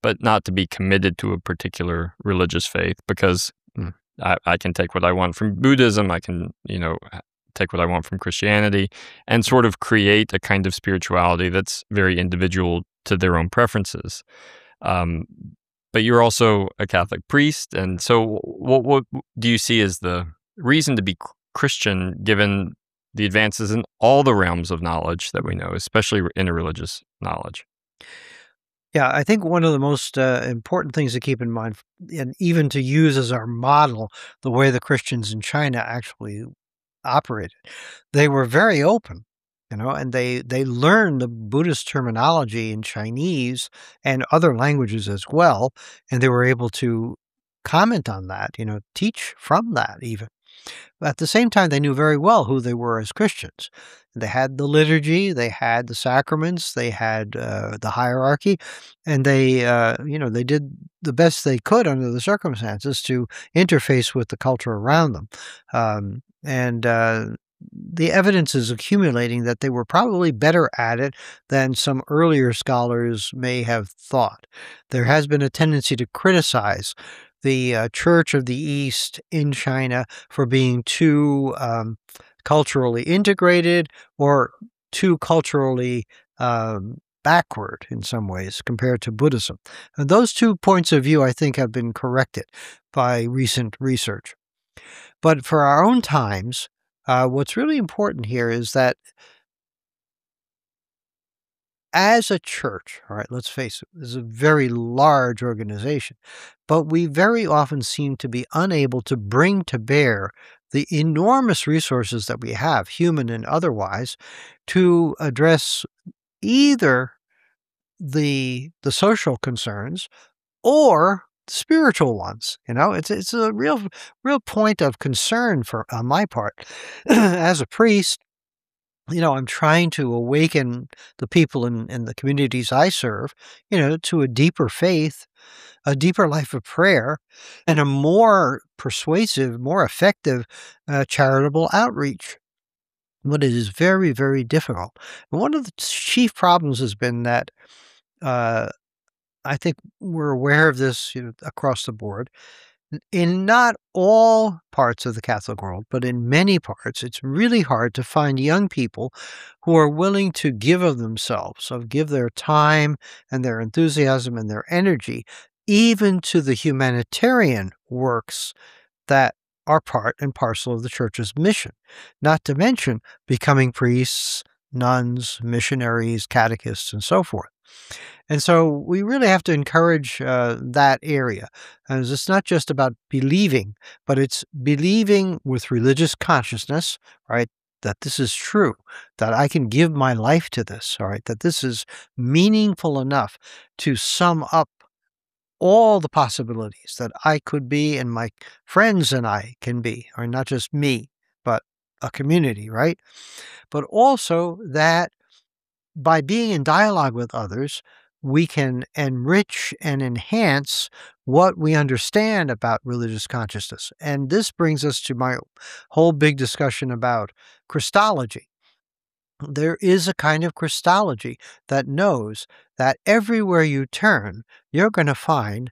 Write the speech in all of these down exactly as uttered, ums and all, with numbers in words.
but not to be committed to a particular religious faith, because mm, I, I can take what I want from Buddhism, I can, you know, take what I want from Christianity, and sort of create a kind of spirituality that's very individual to their own preferences. Um, but you're also a Catholic priest, and so what, what do you see as the reason to be Christian, given the advances in all the realms of knowledge that we know, especially interreligious knowledge? Yeah, I think one of the most uh, important things to keep in mind, and even to use as our model, the way the Christians in China actually operated. They were very open, you know, and they they learned the Buddhist terminology in Chinese and other languages as well, and they were able to comment on that, you know, teach from that even. But at the same time, they knew very well who they were as Christians. They had the liturgy, they had the sacraments, they had uh, the hierarchy, and they, uh, you know, they did the best they could under the circumstances to interface with the culture around them. Um, and uh, the evidence is accumulating that they were probably better at it than some earlier scholars may have thought. There has been a tendency to criticize the uh, Church of the East in China for being too um, culturally integrated or too culturally um, backward in some ways compared to Buddhism. And those two points of view, I think, have been corrected by recent research. But for our own times, uh, what's really important here is that as a church, all right, let's face it, this is a very large organization, but we very often seem to be unable to bring to bear the enormous resources that we have, human and otherwise, to address either the the social concerns or spiritual ones. You know, it's it's a real real point of concern for on my part as a priest. You know, I'm trying to awaken the people in, in the communities I serve, you know, to a deeper faith, a deeper life of prayer, and a more persuasive, more effective uh, charitable outreach. But it is very, very difficult. And one of the chief problems has been that uh, I think we're aware of this, you know, across the board. In not all parts of the Catholic world, but in many parts, it's really hard to find young people who are willing to give of themselves, of give their time and their enthusiasm and their energy, even to the humanitarian works that are part and parcel of the church's mission, not to mention becoming priests, nuns, missionaries, catechists, and so forth. And so we really have to encourage uh, that area. As it's not just about believing, but it's believing with religious consciousness, right? That this is true, that I can give my life to this, all right? That this is meaningful enough to sum up all the possibilities that I could be and my friends and I can be, or not just me, but a community, right? But also that by being in dialogue with others, we can enrich and enhance what we understand about religious consciousness. And this brings us to my whole big discussion about Christology. There is a kind of Christology that knows that everywhere you turn, you're going to find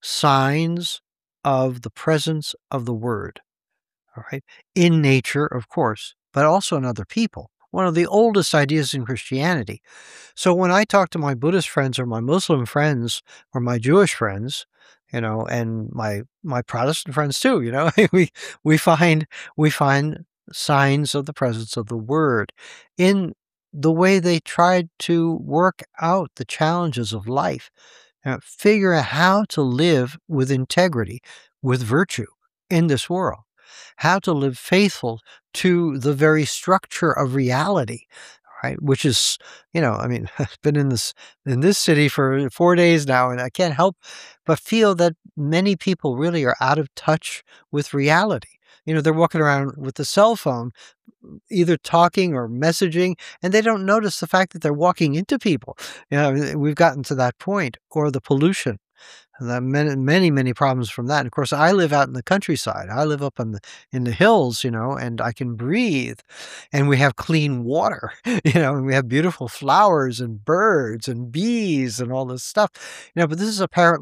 signs of the presence of the Word, all right, in nature, of course, but also in other people. One of the oldest ideas in Christianity. So when I talk to my Buddhist friends or my Muslim friends or my Jewish friends, you know, and my my Protestant friends too, you know, we we find we find signs of the presence of the Word in the way they tried to work out the challenges of life, uh, figure out how to live with integrity, with virtue in this world, how to live faithful to the very structure of reality, right? Which is, you know, I mean, I've been in this in this city for four days now, and I can't help but feel that many people really are out of touch with reality. You know, they're walking around with a cell phone, either talking or messaging, and they don't notice the fact that they're walking into people. You know, we've gotten to that point, or the pollution And there are many, many, many problems from that. And of course, I live out in the countryside. I live up in the in the hills, you know, and I can breathe, and we have clean water, you know, and we have beautiful flowers and birds and bees and all this stuff, you know. But this is apparently